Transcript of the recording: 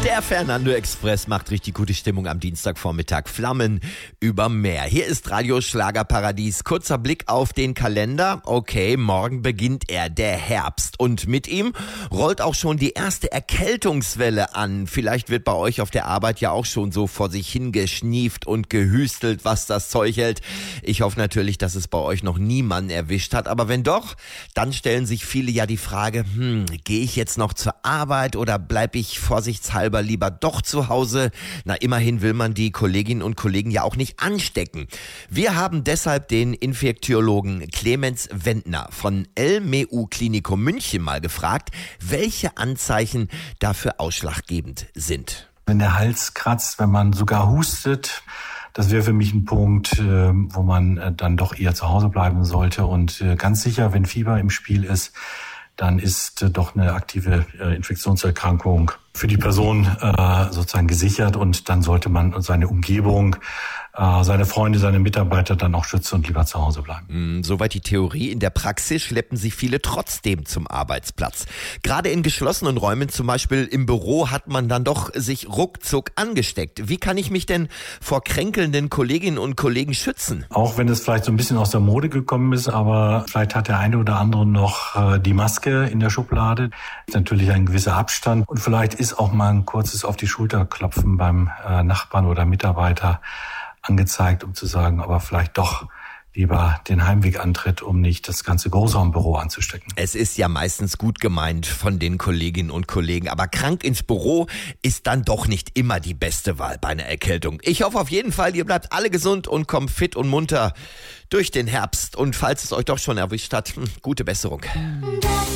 Der Fernando Express macht richtig gute Stimmung am Dienstagvormittag. Flammen über Meer. Hier ist Radio Schlagerparadies. Kurzer Blick auf den Kalender. Okay, morgen beginnt er, der Herbst. Und mit ihm rollt auch schon die erste Erkältungswelle an. Vielleicht wird bei euch auf der Arbeit ja auch schon so vor sich hingeschnieft und gehüstelt, was das Zeug hält. Ich hoffe natürlich, dass es bei euch noch niemanden erwischt hat. Aber wenn doch, dann stellen sich viele ja die Frage, gehe ich jetzt noch zur Arbeit oder bleibe ich vorsichtshalber lieber doch zu Hause? Na, immerhin will man die Kolleginnen und Kollegen ja auch nicht anstecken. Wir haben deshalb den Infektiologen Clemens Wendner von LMU Klinikum München mal gefragt, welche Anzeichen dafür ausschlaggebend sind. Wenn der Hals kratzt, wenn man sogar hustet, das wäre für mich ein Punkt, wo man dann doch eher zu Hause bleiben sollte. Und ganz sicher, wenn Fieber im Spiel ist, dann ist doch eine aktive Infektionserkrankung für die Person sozusagen gesichert. Und dann sollte man seine Umgebung, seine Freunde, seine Mitarbeiter dann auch schützen und lieber zu Hause bleiben. Soweit die Theorie. In der Praxis schleppen sich viele trotzdem zum Arbeitsplatz. Gerade in geschlossenen Räumen, zum Beispiel im Büro, hat man dann doch sich ruckzuck angesteckt. Wie kann ich mich denn vor kränkelnden Kolleginnen und Kollegen schützen? Auch wenn es vielleicht so ein bisschen aus der Mode gekommen ist, aber vielleicht hat der eine oder andere noch die Maske in der Schublade. Ist natürlich ein gewisser Abstand und vielleicht ist auch mal ein kurzes auf die Schulter klopfen beim Nachbarn oder Mitarbeiter angezeigt, um zu sagen, aber vielleicht doch lieber den Heimweg antritt, um nicht das ganze Großraumbüro anzustecken. Es ist ja meistens gut gemeint von den Kolleginnen und Kollegen, aber krank ins Büro ist dann doch nicht immer die beste Wahl bei einer Erkältung. Ich hoffe auf jeden Fall, ihr bleibt alle gesund und kommt fit und munter durch den Herbst. Und falls es euch doch schon erwischt hat, gute Besserung.